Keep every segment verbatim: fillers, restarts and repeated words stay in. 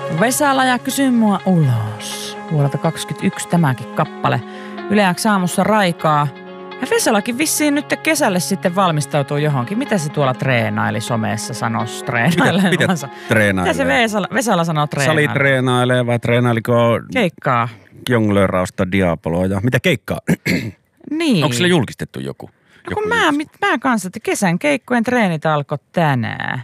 Vesala ja kysy mua ulos. Vuodelta kaksikymmentäyksi tämäkin kappale. Yle X aamussa Raikaa. Ja Vesalakin vissiin nyt kesälle sitten valmistautuu johonkin. Mitä se tuolla treenaili somessa sanois treenailevansa? Mitä, mitä treenailee? Mitä se Vesala, Vesala sanoo treenailee? Sali treenailee vai treenailiko... Keikkaa. Jonglöörausta Diaboloa ja mitä keikkaa? Niin. Onko sille julkistettu joku? No kun mä, mä kanssa, että kesän keikkojen treenit alkoi tänään.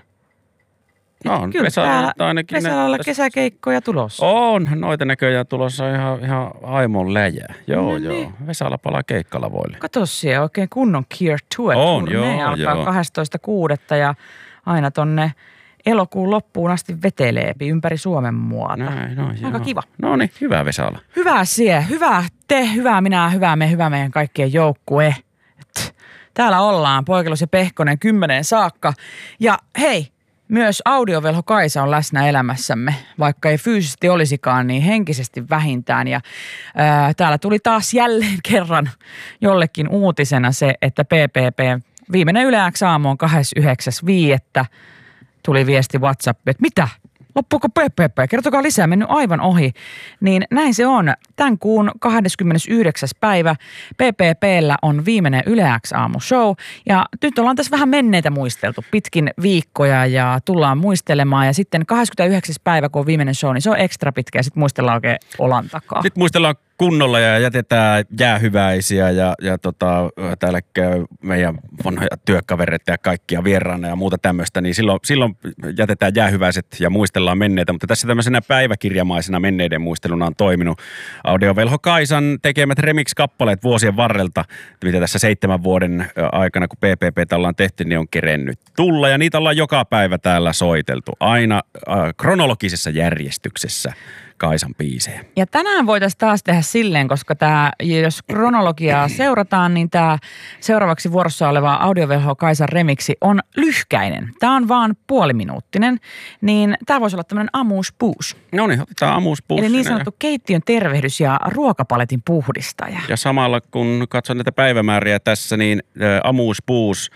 No on, kyllä Vesalalla ainakin. Vesalalla ne... kesäkeikkoja tulossa. On, noita näköjään tulossa ihan, ihan aimon läjä. Joo, no joo. niin. Vesala palaa keikkalavoille. Kato siellä oikein kunnon Gear Tour. On, Turne joo, alkaa joo. kahdestoista kuudetta ja aina tonne elokuun loppuun asti veteleepi ympäri Suomen muota. Näin, no, Aika joo. kiva. No niin, hyvä Vesala. Hyvä sie, hyvä te, hyvä minä, hyvä me, hyvä meidän kaikkien joukkue. Et täällä ollaan, Poikelus ja Pehkonen kymmeneen saakka. Ja hei, myös audiovelho Kaisa on läsnä elämässämme, vaikka ei fyysisesti olisikaan, niin henkisesti vähintään. Ja ää, täällä tuli taas jälleen kerran jollekin uutisena se, että P P P, viimeinen Yle X aamu on kahdeskymmenesyhdeksäs viidettä Tuli viesti WhatsApp, että mitä? Loppuuko P P P? Kertokaa lisää, mennyt aivan ohi. Niin näin se on. Tämän kuun kahdeskymmenesyhdeksäs päivä P P P:llä on viimeinen Yle X aamu show. Ja nyt ollaan tässä vähän menneitä muisteltu pitkin viikkoja ja tullaan muistelemaan. Ja sitten kahdeskymmenesyhdeksäs päivä, kun on viimeinen show, niin se on ekstra pitkä ja sitten muistellaan oikein olan takaa. Sitten muistellaan kunnolla ja jätetään jäähyväisiä ja, ja tota, täällä käy meidän vanhoja työkavereita ja kaikkia vieraana ja muuta tämmöistä, niin silloin, silloin jätetään jäähyväiset ja muistellaan menneitä, mutta tässä tämmöisenä päiväkirjamaisena menneiden muisteluna on toiminut audiovelho Kaisan tekemät remix-kappaleet vuosien varrelta, mitä tässä seitsemän vuoden aikana, kun P P P:tä ollaan tehty, niin on kerennyt tulla ja niitä ollaan joka päivä täällä soiteltu, aina äh, kronologisessa järjestyksessä. Kaisan biisejä. Ja tänään voitaisiin taas tehdä silleen, koska tämä, jos kronologiaa seurataan, niin tämä seuraavaksi vuorossa oleva audiovelho Kaisan remiksi on lyhkäinen. Tämä on vaan puoliminuuttinen, niin tämä voisi olla tämmöinen amuse-bouche. No niin, otetaan amuse-bouche. Eli niin sanottu keittiön tervehdys ja ruokapaletin puhdistaja. Ja samalla kun katson näitä päivämääriä tässä, niin amuse-bouche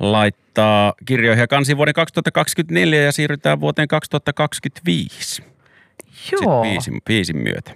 laittaa kirjoihin ja kansiin vuoden kaksituhattakaksikymmentäneljä ja siirrytään vuoteen kaksituhattakaksikymmentäviisi. Joo. Sitten biisin, biisin myötä.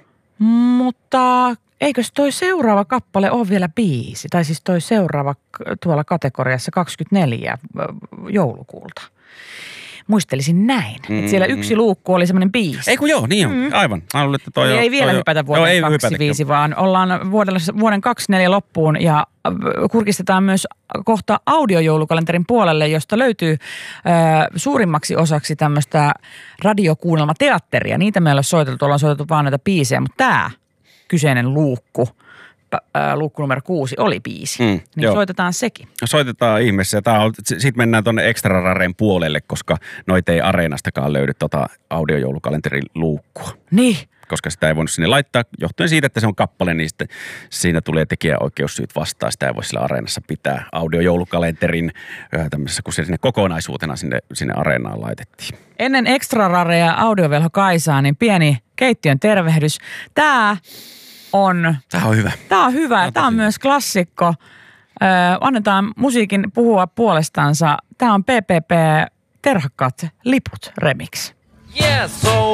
Mutta eikös toi seuraava kappale ole vielä biisi? Tai siis toi seuraava tuolla kategoriassa kaksikymmentäneljä joulukuulta. Muistelisin näin, mm, että siellä yksi luukku oli semmoinen biisi. Ei kun joo, niin on. Mm. Aivan. Luulen, että toi Eli on, ei vielä toi hypätä vuoden joo, kaksikymmentäviisi, vaan ollaan vuodella, vuoden kaksikymmentäneljä loppuun ja kurkistetaan myös kohta audiojoulukalenterin puolelle, josta löytyy äh, suurimmaksi osaksi tämmöistä radiokuunnelmateatteria. Niitä meillä on soiteltu, ollaan soiteltu vaan näitä biisejä, mutta tämä kyseinen luukku, äh, luukku numero kuusi oli biisi. Mm, niin joo. Soitetaan sekin. Soitetaan ihmeessä. Sitten mennään tuonne Extra Raren puolelle, koska noita ei Areenastakaan löydy tota audiojoulukalenterin luukkua. Niin. Koska sitä ei voinut sinne laittaa, johtuen siitä, että se on kappale, niin sitten siinä tulee tekijäoikeussyyt vastaan. Sitä ei voi sillä Areenassa pitää audiojoulukalenterin tämmöisessä, kun se sinne kokonaisuutena sinne, sinne Areenaan laitettiin. Ennen Extra Rare ja audiovelho Kaisaa, niin pieni keittiön tervehdys. Tämä on... Tämä on hyvä. Tämä on hyvä. Tämä on, Tämä on myös klassikko. Ö, annetaan musiikin puhua puolestansa. Tämä on P P P Terhakkaat liput remix. Yeah, so